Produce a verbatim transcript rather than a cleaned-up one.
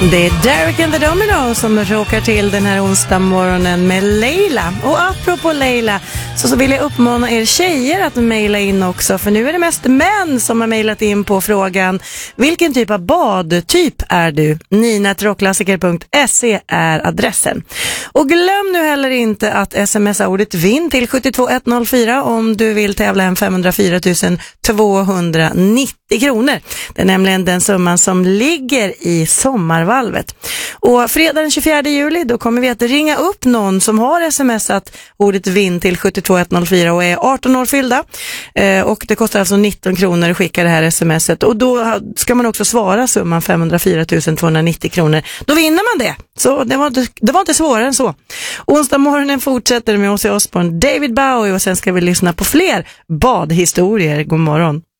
Det är Derek and the Domino som råkar till den här onsdag morgonen med Leila. Och apropå Leila så, så vill jag uppmana er tjejer att mejla in också. För nu är det mest män som har mejlat in på frågan: vilken typ av badtyp är du? nina rockklassiker punkt se är adressen. Och glöm nu heller inte att smsa ordet vinn till sju två ett noll fyra om du vill tävla hem femhundrafyra tusen tvåhundranittio kronor. Det är nämligen den summan som ligger i sommarvalvet. Och fredag den tjugofjärde juli då kommer vi att ringa upp någon som har smsat ordet vinn till sju två ett noll fyra och är arton år fyllda. Eh, och det kostar alltså nitton kronor att skicka det här smset. Och då ska man också svara summan femhundrafyra tusen tvåhundranittio kronor. Då vinner man det. Så det var inte, det var inte svårare än så. Onsdag morgonen fortsätter med Ozzy Osbourne, David Bowie och sen ska vi lyssna på fler badhistorier. God morgon.